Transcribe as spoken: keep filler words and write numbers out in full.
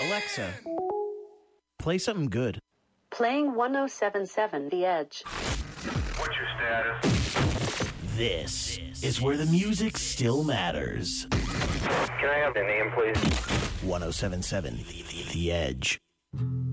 Alexa, play something good. Playing one oh seven point seven The Edge. What's your status? This is where the music still matters. Can I have the name, please? one oh seven point seven The Edge.